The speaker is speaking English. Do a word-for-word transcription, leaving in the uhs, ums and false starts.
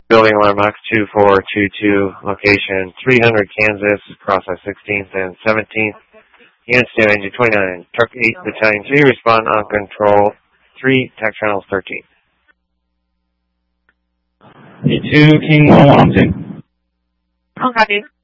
Building alarm box two four two two, location three hundred Kansas, process sixteenth and seventeenth. Unit stand engine twenty-nine, truck eight, battalion three, respond on control three, tax channels thirteen. E two, King one one two. Oh, copy.